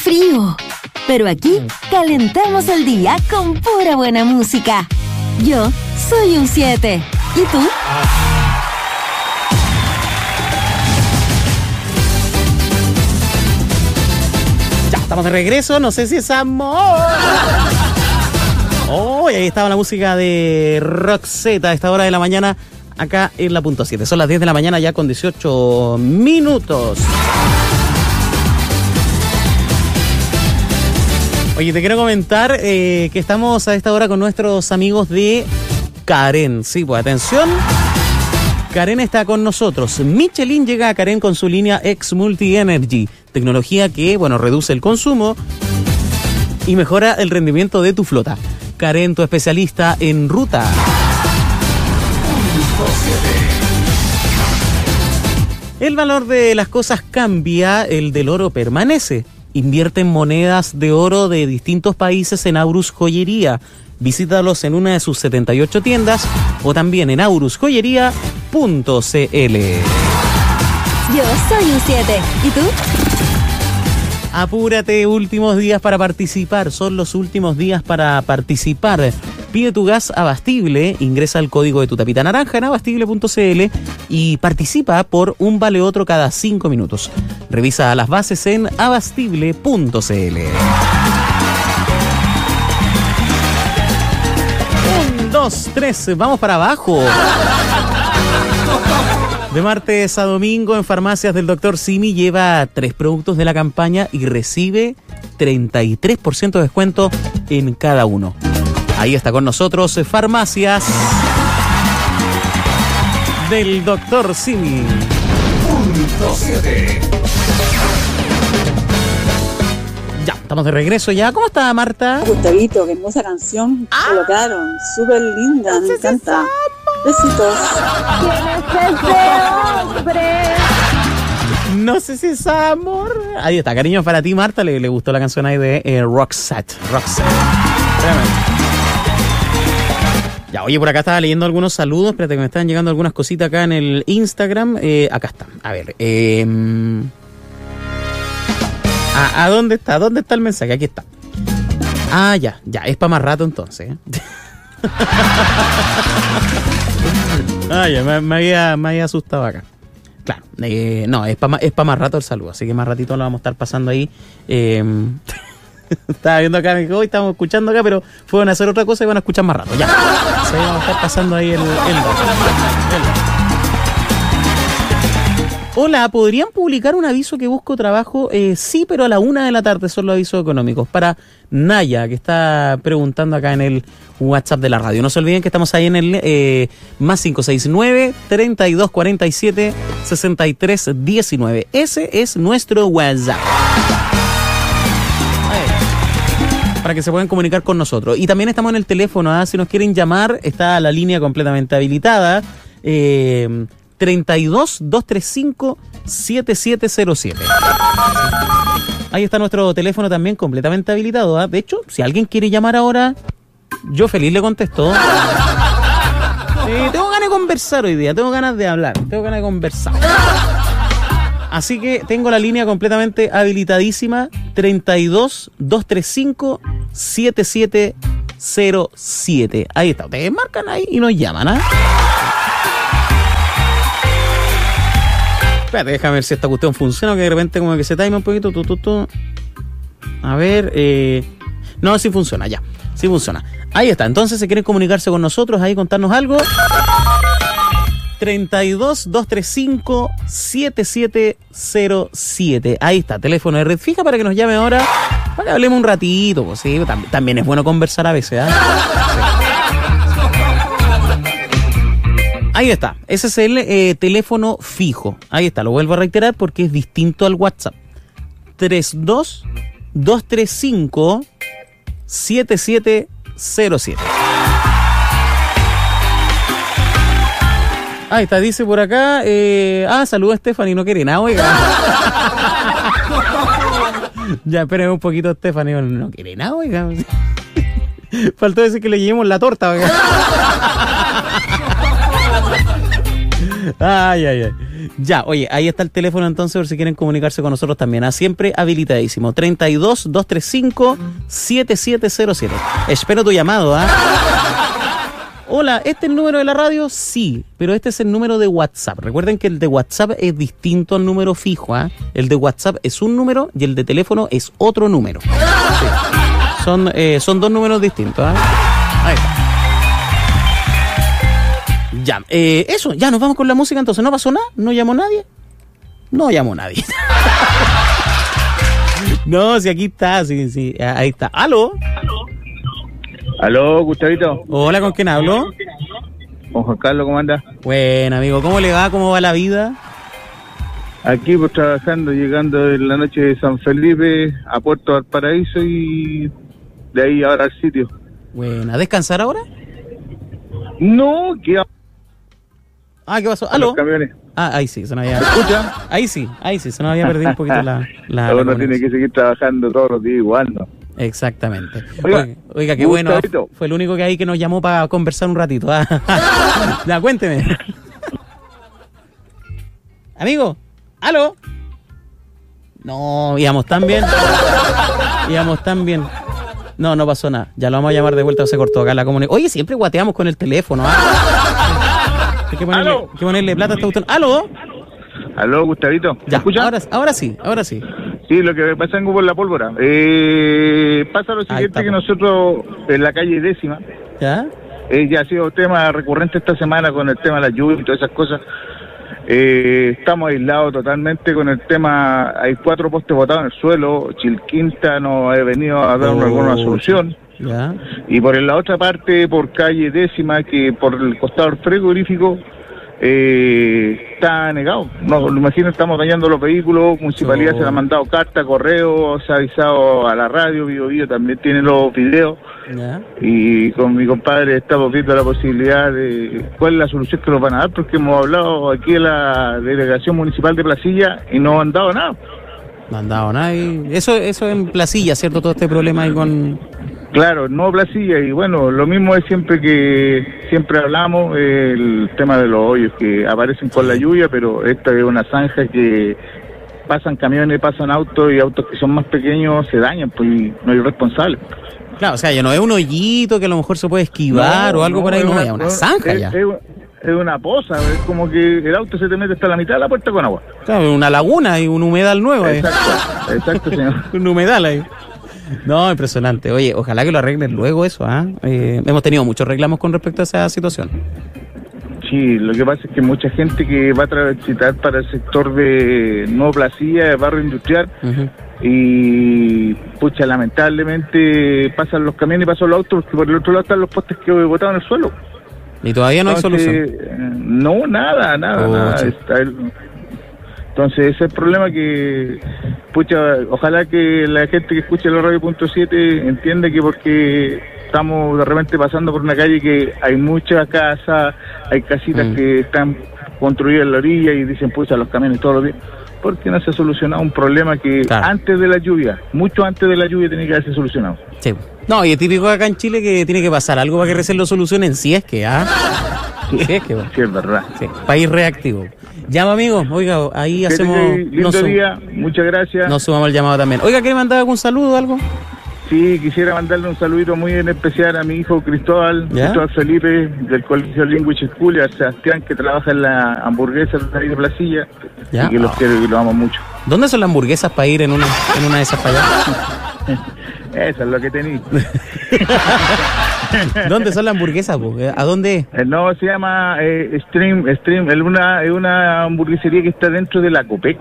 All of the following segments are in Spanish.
frío. Pero aquí calentamos el día con pura buena música. Yo soy un 7. ¿Y tú? Ya, estamos de regreso. No sé si es amor. Oh, y ahí estaba la música de Roxette a esta hora de la mañana, acá en la punto 7. Son las 10 de la mañana ya con 18 minutos. Oye, te quiero comentar que estamos a esta hora con nuestros amigos de Karen. Sí, pues atención. Karen está con nosotros. Michelin llega a Karen con su línea X Multi Energy. Tecnología que, reduce el consumo y mejora el rendimiento de tu flota. Karen, tu especialista en ruta. El valor de las cosas cambia, el del oro permanece. Invierte en monedas de oro de distintos países en Aurus Joyería. Visítalos en una de sus 78 tiendas o también en aurusjoyería.cl. Yo soy un 7. ¿Y tú? Apúrate, últimos días para participar. Son los últimos días para participar. Pide tu gas Abastible, ingresa el código de tu tapita naranja en abastible.cl y participa por un vale otro cada 5 minutos. Revisa las bases en abastible.cl. 1, 2, 3, vamos para abajo. De martes a domingo en farmacias del Dr. Simi lleva 3 productos de la campaña y recibe 33% de descuento en cada uno. Ahí está con nosotros Farmacias del Dr. Simi. Punto 7. Ya, estamos de regreso ya. ¿Cómo está Marta? Gustavito, qué hermosa canción colocaron. Súper linda, me encanta. Besitos. ¿Quién es ese hombre? No sé si es amor. Ahí está, cariño para ti, Marta. Le gustó la canción ahí de Roxette. Tremendo. Ya, oye, por acá estaba leyendo algunos saludos. Espérate que me están llegando algunas cositas acá en el Instagram. Acá está. A ver. ¿A dónde está? ¿Dónde está el mensaje? Aquí está. Ah, ya. Es para más rato entonces. Ya, me había asustado acá. Claro, no, es para más rato el saludo, así que más ratito lo vamos a estar pasando ahí. Estaba viendo acá, me dijo, hoy estamos escuchando acá, pero fueron a hacer otra cosa y van a escuchar más rato. Ya, sí, vamos a estar pasando ahí el Hola, ¿podrían publicar un aviso que busco trabajo? Sí, pero a la 1 de la tarde son los avisos económicos. Para Naya, que está preguntando acá en el WhatsApp de la radio. No se olviden que estamos ahí en el más 569-3247-6319. Ese es nuestro WhatsApp. Para que se puedan comunicar con nosotros. Y también estamos en el teléfono, si nos quieren llamar, está la línea completamente habilitada. 32-235-7707. Ahí está nuestro teléfono también completamente habilitado. De hecho, si alguien quiere llamar ahora, yo feliz le contesto. Tengo ganas de conversar hoy día, tengo ganas de hablar, tengo ganas de conversar. Así que tengo la línea completamente habilitadísima. 32-235-7707. Ahí está, ustedes marcan ahí y nos llaman, Espérate, déjame ver si esta cuestión funciona, que de repente como que se time un poquito. A ver, no, sí funciona, ya. Sí funciona. Ahí está, entonces si quieren comunicarse con nosotros, ahí contarnos algo. 32-235-7707. Ahí está, teléfono de red fija para que nos llame ahora, para que hablemos un ratito. Pues sí, también es bueno conversar a veces, Sí. Ahí está, ese es el teléfono fijo. Ahí está, lo vuelvo a reiterar porque es distinto al WhatsApp. 32-235-7707. Ahí está, dice por acá. Saluda a Stephanie, no quiere nada, oiga. Ya, espérenme un poquito, Stephanie, no quiere nada, oiga. Faltó decir que le llevemos la torta, oiga. Ay, ay, ay. Ya, oye, ahí está el teléfono entonces por si quieren comunicarse con nosotros también. Siempre habilitadísimo. 32-235-7707. Espero tu llamado, Hola, ¿este es el número de la radio? Sí, pero este es el número de WhatsApp. Recuerden que el de WhatsApp es distinto al número fijo, El de WhatsApp es un número y el de teléfono es otro número. Sí. Son dos números distintos, Ahí está. Ya, eso, ya nos vamos con la música entonces. ¿No pasó nada? ¿No llamó nadie? No llamó nadie. No, si aquí está, sí, ahí está. ¿Aló? Aló, Gustavito. Hola, ¿con quién hablo? Con Juan Carlos, ¿cómo anda? Bueno, amigo, ¿cómo le va? ¿Cómo va la vida? Aquí pues trabajando, llegando en la noche de San Felipe a Puerto Valparaíso y de ahí ahora al sitio. Bueno, ¿a descansar ahora? No, ¿qué? ¿Qué pasó? ¿Aló? Los camiones. Ahí sí, se nos había... ¿Me escucha? Ahí sí, se nos había perdido un poquito la Uno tiene que seguir trabajando todos los días igual, ¿no? Exactamente. Oiga, qué bueno. Gustavito. Fue el único que ahí que nos llamó para conversar un ratito. Ya, cuénteme. Amigo, ¿aló? No, íbamos tan bien. No pasó nada. Ya lo vamos a llamar de vuelta, se cortó acá la comunicación. Oye, siempre guateamos con el teléfono. Hay que ponerle plata a este botón. ¿Aló? Aló, Gustavito. Ya, escucha? Ahora sí. Sí, lo que pasa en por la pólvora. Pasa lo siguiente, que nosotros en la calle Décima, ¿ya? Ya ha sido tema recurrente esta semana con el tema de la lluvia y todas esas cosas. Estamos aislados totalmente con el tema. Hay 4 postes botados en el suelo. Chilquinta no ha venido a dar alguna solución. ¿Ya? Y por la otra parte, por calle Décima, que por el costado del frigorífico, está negado. No, lo imagino, estamos dañando los vehículos. Municipalidad se le ha mandado carta, correo, se ha avisado a la radio. Bio también tiene los videos. ¿Ya? Y con mi compadre estamos viendo la posibilidad de cuál es la solución que nos van a dar, porque hemos hablado aquí en la delegación municipal de Placilla y no han dado nada. No han dado nada. Eso en Placilla, ¿cierto? Todo este problema ahí con... Claro, no Placilla, y bueno, lo mismo es siempre hablamos, el tema de los hoyos que aparecen con la lluvia, pero esta es una zanja que pasan camiones, pasan autos, y autos que son más pequeños se dañan, pues no hay responsable. Claro, o sea, ya no es un hoyito que a lo mejor se puede esquivar o algo por ahí, es una zanja ya. Es una poza, es como que el auto se te mete hasta la mitad de la puerta con agua. Claro, una laguna y un humedal nuevo. Exacto, señor. Un humedal ahí. No, impresionante. Oye, ojalá que lo arreglen luego eso, hemos tenido muchos reclamos con respecto a esa situación. Sí, lo que pasa es que mucha gente que va a transitar para el sector de Nuevo Placilla, el barrio industrial, y pucha, lamentablemente pasan los camiones y pasan los autos, porque por el otro lado están los postes que botaron en el suelo. Y todavía no hay solución. No, nada. Entonces ese es el problema que, pucha, ojalá que la gente que escuche la radio.7 entienda que porque estamos de repente pasando por una calle que hay muchas casas, hay casitas que están construidas en la orilla y dicen, pucha, los camiones todos los días. Porque no se ha solucionado un problema que antes de la lluvia, mucho antes de la lluvia, tenía que haberse solucionado. Sí. No, y es típico acá en Chile que tiene que pasar algo para que recién lo solucionen, si es que, Sí, es verdad. Sí, país reactivo. Llama, amigo. Oiga, ahí hacemos... Lindo día, muchas gracias. Nos sumamos el llamado también. Oiga, ¿quiere mandar algún saludo o algo? Sí, quisiera mandarle un saludito muy en especial a mi hijo Cristóbal Felipe, del Colegio Language School, y a Sebastián, que trabaja en la hamburguesa de Placilla, y que los quiero y los amo mucho. ¿Dónde son las hamburguesas para ir en una de esas para allá? Eso es lo que tenía. ¿Dónnde son las hamburguesas, po? ¿A dónde? No, se llama Stream, es una hamburguesería que está dentro de la Copec.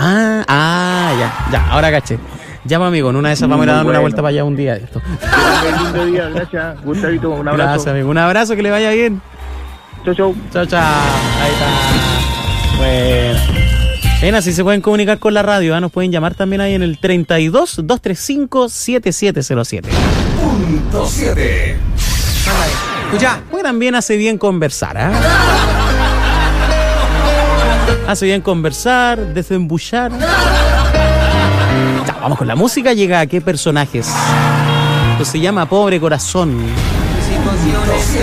Ya, ahora caché. Llama, amigo, en una de esas vamos a ir a dar una vuelta para allá un día de esto. Un lindo día, gracias, Gustavito, un abrazo. Gracias, amigo, un abrazo, que le vaya bien. Chau. Ahí está. Bueno, así se pueden comunicar con la radio, nos pueden llamar también ahí en el 32-235-7707. Punto 7. Escucha, pues también hace bien conversar, Hace bien conversar, desembuchar. Ya, vamos con la música, llega a qué personajes. Esto se llama Pobre Corazón.